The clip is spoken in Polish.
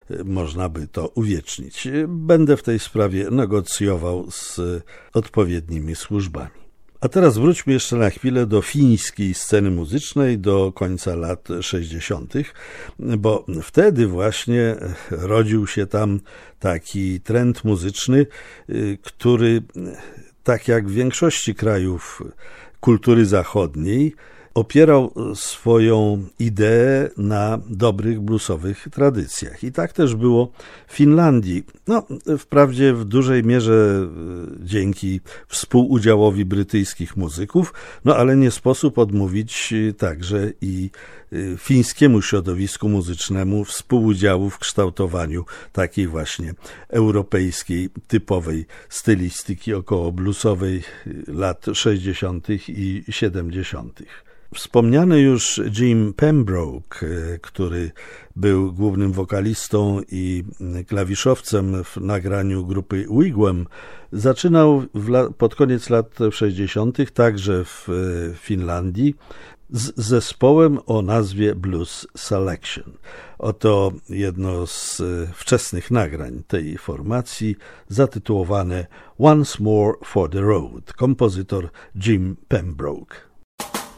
można by to uwiecznić. Będę w tej sprawie negocjował z odpowiednimi służbami. A teraz wróćmy jeszcze na chwilę do fińskiej sceny muzycznej do końca lat 60., bo wtedy właśnie rodził się tam taki trend muzyczny, który, tak jak w większości krajów kultury zachodniej, opierał swoją ideę na dobrych bluesowych tradycjach. I tak też było w Finlandii. Wprawdzie w dużej mierze dzięki współudziałowi brytyjskich muzyków, ale nie sposób odmówić także i fińskiemu środowisku muzycznemu współudziału w kształtowaniu takiej właśnie europejskiej, typowej stylistyki około bluesowej lat 60. i 70. Wspomniany już Jim Pembroke, który był głównym wokalistą i klawiszowcem w nagraniu grupy Wigwam, zaczynał pod koniec lat 60. także w Finlandii z zespołem o nazwie Blues Selection. Oto jedno z wczesnych nagrań tej formacji zatytułowane Once More for the Road, kompozytor Jim Pembroke.